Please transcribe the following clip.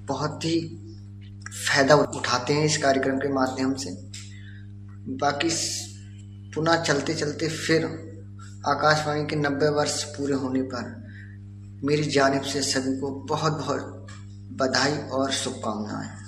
बहुत ही फायदा उठाते हैं इस कार्यक्रम के माध्यम से। बाकी पुनः चलते चलते फिर आकाशवाणी के 90 वर्ष पूरे होने पर मेरी जानिब से सभी को बहुत बहुत बधाई और शुभकामनाएं।